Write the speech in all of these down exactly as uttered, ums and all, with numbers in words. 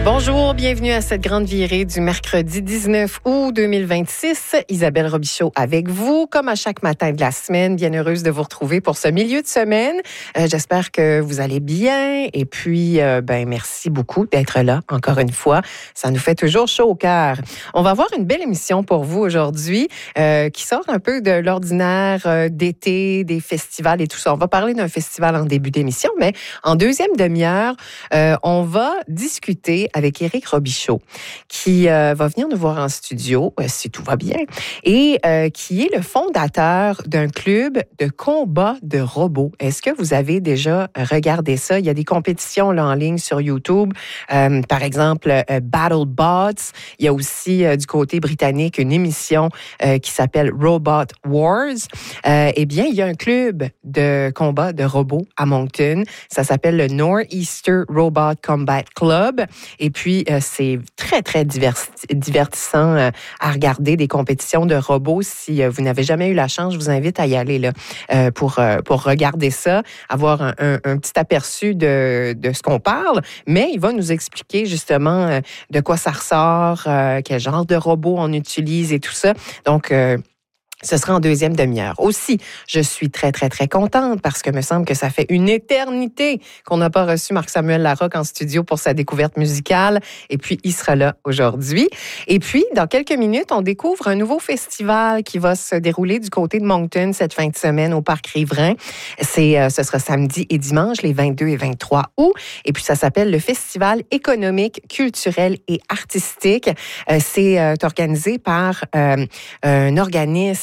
Bonjour, bienvenue à cette grande virée du mercredi dix-neuf août deux mille vingt-six. Isabelle Robichaud avec vous, comme à chaque matin de la semaine. Bien heureuse de vous retrouver pour ce milieu de semaine. Euh, j'espère que vous allez bien. Et puis, euh, ben merci beaucoup d'être là, encore une fois. Ça nous fait toujours chaud au cœur. On va avoir une belle émission pour vous aujourd'hui, euh, qui sort un peu de l'ordinaire euh, d'été, des festivals et tout ça. On va parler d'un festival en début d'émission, mais en deuxième demi-heure, euh, on va discuter avec Éric Robichaud, qui euh, va venir nous voir en studio, euh, si tout va bien, et euh, qui est le fondateur d'un club de combat de robots. Est-ce que vous avez déjà regardé ça? Il y a des compétitions là, en ligne sur YouTube, euh, par exemple euh, BattleBots. Il y a aussi euh, du côté britannique une émission euh, qui s'appelle Robot Wars. Euh, eh bien, il y a un club de combat de robots à Moncton. Ça s'appelle le Northeaster Robot Combat Club. Et puis, euh, c'est très, très diverti- divertissant euh, à regarder des compétitions de robots. Si euh, vous n'avez jamais eu la chance, je vous invite à y aller là, euh, pour, euh, pour regarder ça, avoir un, un, un petit aperçu de, de ce qu'on parle. Mais il va nous expliquer justement euh, de quoi ça ressort, euh, quel genre de robots on utilise et tout ça. Donc, euh, ce sera en deuxième demi-heure. Aussi, je suis très, très, très contente parce que me semble que ça fait une éternité qu'on n'a pas reçu Marc-Samuel Larocque en studio pour sa découverte musicale. Et puis, il sera là aujourd'hui. Et puis, dans quelques minutes, on découvre un nouveau festival qui va se dérouler du côté de Moncton cette fin de semaine au Parc Riverain. C'est, euh, ce sera samedi et dimanche, les vingt-deux et vingt-trois août. Et puis, ça s'appelle le Festival économique, culturel et artistique. Euh, c'est euh, organisé par euh, un organisme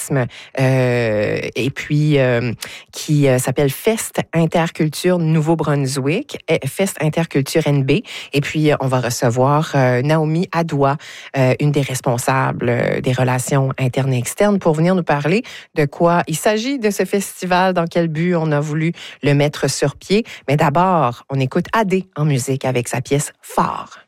Euh, et puis euh, qui euh, s'appelle Fest Interculture Nouveau-Brunswick, Fest Interculture N B. Et puis, on va recevoir euh, Naomi Adoua, euh, une des responsables euh, des relations internes et externes, pour venir nous parler de quoi il s'agit de ce festival, dans quel but on a voulu le mettre sur pied. Mais d'abord, on écoute Adé en musique avec sa pièce Phare.